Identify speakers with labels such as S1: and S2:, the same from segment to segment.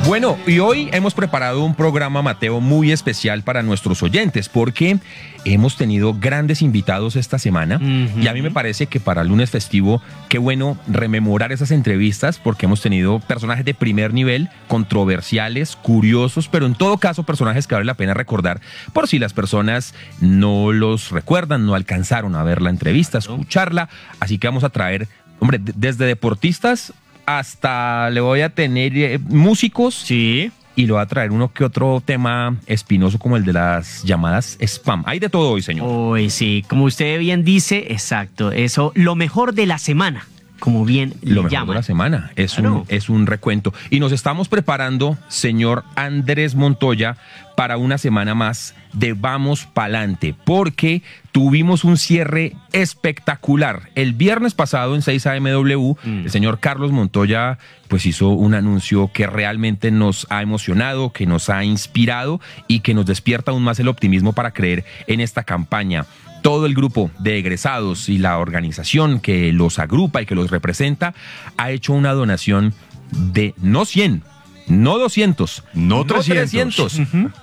S1: Bueno, y hoy hemos preparado un programa, Mateo, muy especial para nuestros oyentes, porque hemos tenido grandes invitados esta semana, y a mí me parece que para el lunes festivo, qué bueno rememorar esas entrevistas, porque hemos tenido personajes de primer nivel, controversiales, curiosos, pero en todo caso personajes que vale la pena recordar, por si las personas no los recuerdan, no alcanzaron a ver la entrevista, escucharla, así que vamos a traer, hombre, desde deportistas hasta le voy a tener músicos.
S2: Sí.
S1: Y le voy a traer uno que otro tema espinoso como el de las llamadas spam. Hay de todo hoy, señor.
S2: Hoy sí, como usted bien dice, exacto. Eso, lo mejor de la semana, como bien
S1: Lo
S2: le
S1: mejor
S2: llaman.
S1: de la semana.
S2: Claro.
S1: Es un recuento. Y nos estamos preparando, señor Andrés Montoya, para una semana más de Vamos Pa'lante, porque tuvimos un cierre espectacular. El viernes pasado en 6AMW, el señor Carlos Montoya pues hizo un anuncio que realmente nos ha emocionado, que nos ha inspirado y que nos despierta aún más el optimismo para creer en esta campaña. Todo el grupo de egresados y la organización que los agrupa y que los representa ha hecho una donación de no 100, no 200,
S3: no
S1: 300,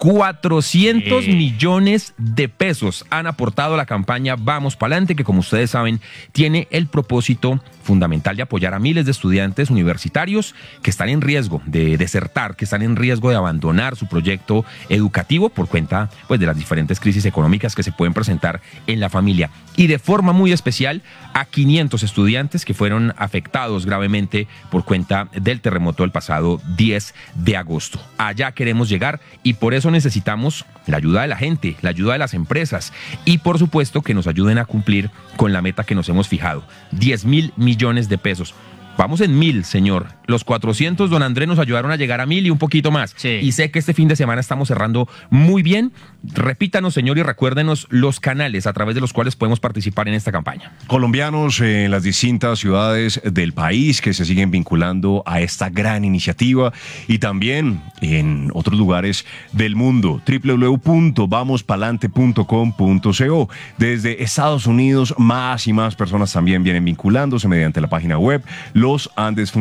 S1: 400 millones de pesos han aportado a la campaña Vamos Pa'lante, que como ustedes saben tiene el propósito fundamental de apoyar a miles de estudiantes universitarios que están en riesgo de desertar, que están en riesgo de abandonar su proyecto educativo por cuenta pues, de las diferentes crisis económicas que se pueden presentar en la familia. Y de forma muy especial a 500 estudiantes que fueron afectados gravemente por cuenta del terremoto del pasado 10 de agosto. Allá queremos llegar y por eso necesitamos la ayuda de la gente, la ayuda de las empresas y por supuesto que nos ayuden a cumplir con la meta que nos hemos fijado, 10.000 millones de pesos. Vamos en 1.000, señor. Los 400, don Andrés, nos ayudaron a llegar a 1.000 y un poquito más.
S2: Sí.
S1: Y sé que este fin de semana estamos cerrando muy bien. Repítanos, señor, y recuérdenos los canales a través de los cuales podemos participar en esta campaña.
S3: Colombianos en las distintas ciudades del país que se siguen vinculando a esta gran iniciativa y también en otros lugares del mundo. www.vamospalante.com.co. Desde Estados Unidos, más y más personas también vienen vinculándose mediante la página web Los Andes